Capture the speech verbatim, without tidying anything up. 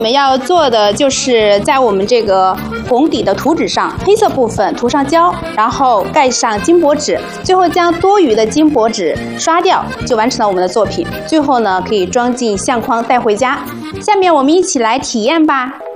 我们要做的就是在我们这个红底的图纸上，黑色部分涂上胶，然后盖上金箔纸，最后将多余的金箔纸刷掉，就完成了我们的作品。最后呢，可以装进相框带回家。下面我们一起来体验吧。